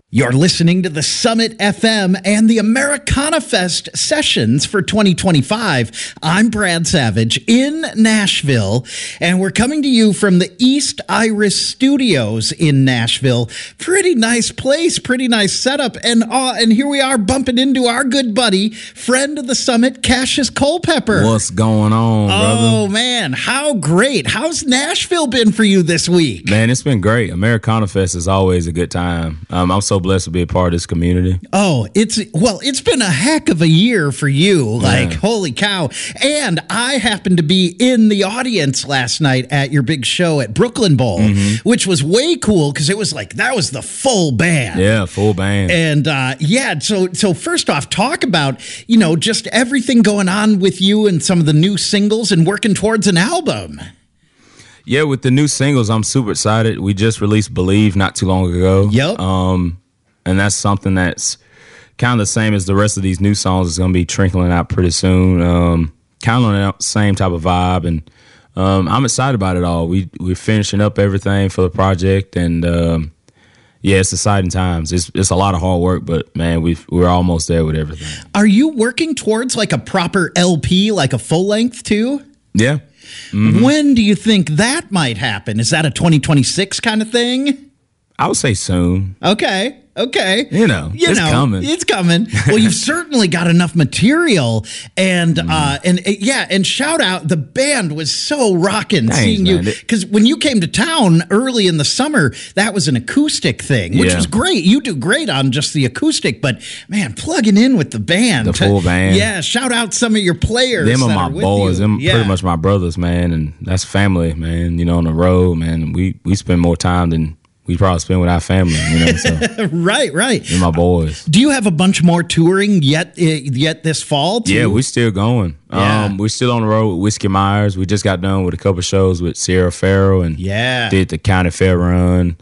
You're listening to the Summit FM and the Americana Fest sessions for 2025. I'm Brad Savage in Nashville, and we're coming to you from the East Iris Studios in Nashville. Pretty nice place, pretty nice setup, and here we are bumping into our good buddy, friend of the Summit, Cassius Culpepper. What's going on, brother? Oh, man, how great. How's Nashville been for you this week? Man, it's been great. Americana Fest is always a good time. I'm so blessed to be a part of this community. Oh, it's been a heck of a year for you. Like, holy cow. And I happened to be in the audience last night at your big show at Brooklyn Bowl, which was way cool because it was like, that was the full band. Yeah, full band. And so first off, talk about, just everything going on with you and some of the new singles and working towards an album. Yeah, with the new singles, I'm super excited. We just released Believe not too long ago. Yep. And that's something that's kind of the same as the rest of these new songs. It's going to be trickling out pretty soon. Kind of on the same type of vibe. And I'm excited about it all. We're finishing up everything for the project. And, it's exciting times. It's a lot of hard work, but, man, we're almost there with everything. Are you working towards, like, a proper LP, like a full length, too? Yeah. Mm-hmm. When do you think that might happen? Is that a 2026 kind of thing? I would say soon. Okay. It's coming. It's coming. Well, you've certainly got enough material, and shout out, the band was so rocking. Seeing you, because when you came to town early in the summer, that was an acoustic thing, which was great. You do great on just the acoustic, but man, plugging in with the band, the full band. Yeah, shout out some of your players. Them are my boys. Them pretty much my brothers, man, and that's family, man. On the road, man, we spend more time than we probably spend with our family, So. Right. And my boys. Do you have a bunch more touring yet this fall, too? Yeah, we're still going. Yeah. We're still on the road with Whiskey Myers. We just got done with a couple shows with Sierra Farrell and did the County Fair run.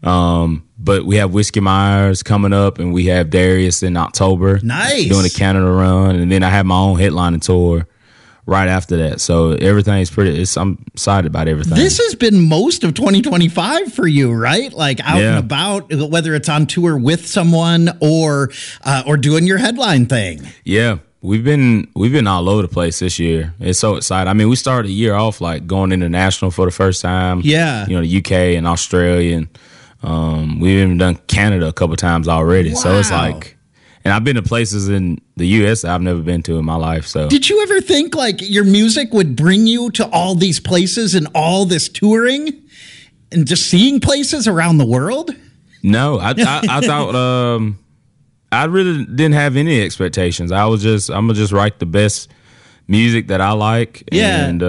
But we have Whiskey Myers coming up, and we have Darius in October. Nice. Doing the Canada run, and then I have my own headlining tour right after that. So everything's I'm excited about everything. This has been most of 2025 for you, right? Like out and about, whether it's on tour with someone or doing your headline thing. Yeah. We've been all over the place this year. It's so exciting. I mean, we started the year off like going international for the first time. Yeah. The UK and Australia, and we've even done Canada a couple times already. Wow. So it's like, and I've been to places in the U.S. that I've never been to in my life. So, did you ever think like your music would bring you to all these places and all this touring and just seeing places around the world? No, I thought I really didn't have any expectations. I'm gonna just write the best music that I like. Yeah. And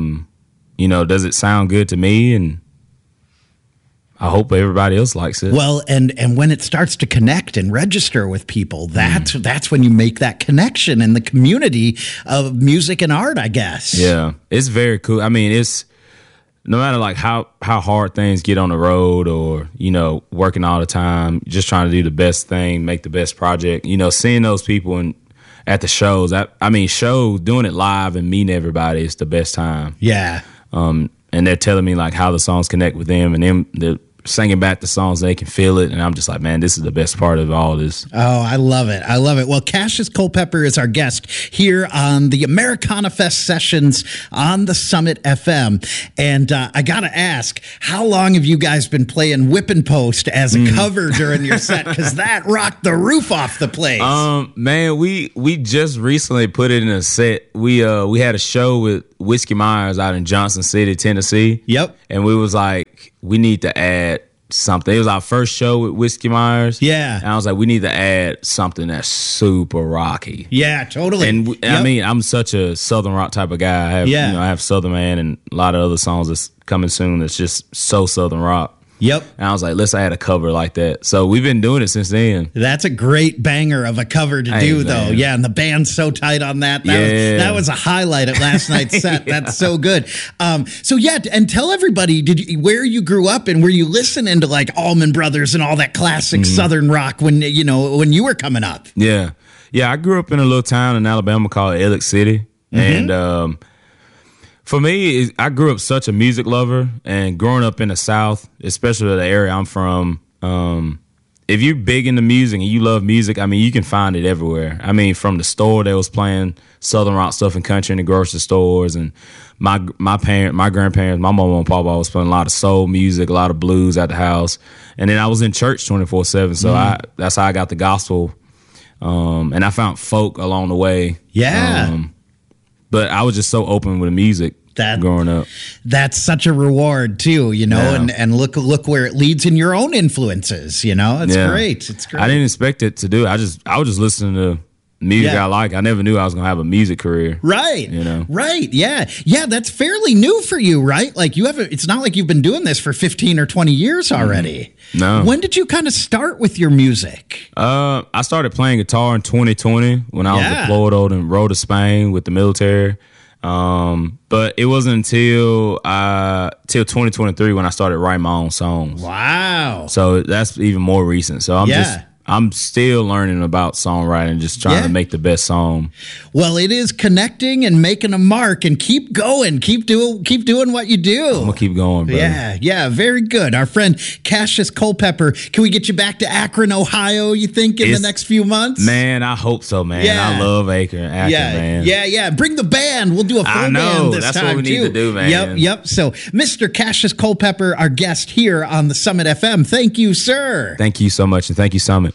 does it sound good to me? And I hope everybody else likes it. Well, and when it starts to connect and register with people, that's when you make that connection in the community of music and art, I guess. Yeah, it's very cool. I mean, it's no matter like how hard things get on the road or, working all the time, just trying to do the best thing, make the best project, seeing those people at the shows, doing it live and meeting everybody is the best time. Yeah. And they're telling me like how the songs connect with them, and they're singing back the songs, they can feel it, and I'm just like, man, this is the best part of all this. Oh, I love it. Well, Cassius Culpepper is our guest here on the Americana Fest sessions on the Summit FM, and I gotta ask, how long have you guys been playing Whippin' Post as a cover during your set? Because that rocked the roof off the place. Man, we just recently put it in a set. We had a show with Whiskey Myers out in Johnson City, Tennessee. Yep. And we was like, we need to add something. It was our first show with Whiskey Myers. Yeah. And I was like, we need to add something that's super rocky. Yeah, totally. And I mean, I'm such a Southern rock type of guy. I have Southern Man and a lot of other songs that's coming soon that's just so Southern rock. Yep. And I was like, let's add a cover like that. So we've been doing it since then. That's a great banger of a cover to do, though. Yeah, and the band's so tight on that. That was a highlight of last night's set. That's so good. And tell everybody, where you grew up and were you listening to like Allman Brothers and all that classic Southern rock when you were coming up? Yeah. Yeah, I grew up in a little town in Alabama called Ellick City. And for me, I grew up such a music lover, and growing up in the South, especially the area I'm from, if you're big into music and you love music, I mean, you can find it everywhere. I mean, from the store, they was playing Southern rock stuff and country in the grocery stores, and my grandparents, my mama and papa was playing a lot of soul music, a lot of blues at the house, and then I was in church 24/7. So that's how I got the gospel, and I found folk along the way. Yeah, but I was just so open with the music. Growing up, that's such a reward too, and look where it leads in your own influences. It's great. It's great. I didn't expect it to do. I was just listening to music I like. I never knew I was gonna have a music career. Right. Right. Yeah. That's fairly new for you, right? Like it's not like you've been doing this for 15 or 20 years already. No. When did you kind of start with your music? I started playing guitar in 2020 when I was deployed over in Rhoda, Spain with the military. But it wasn't until 2023 when I started writing my own songs. Wow. So that's even more recent. So I'm still learning about songwriting, just trying to make the best song. Well, it is connecting and making a mark, and keep going. Keep doing what you do. I'm going to keep going, bro. Yeah, very good. Our friend Cassius Culpepper, can we get you back to Akron, Ohio, you think, in the next few months? Man, I hope so, man. Yeah. I love Akron, man. Yeah. Bring the band. We'll do a full band this time, that's what we need to do, man. Yep. So, Mr. Cassius Culpepper, our guest here on the Summit FM. Thank you, sir. Thank you so much, and thank you, Summit.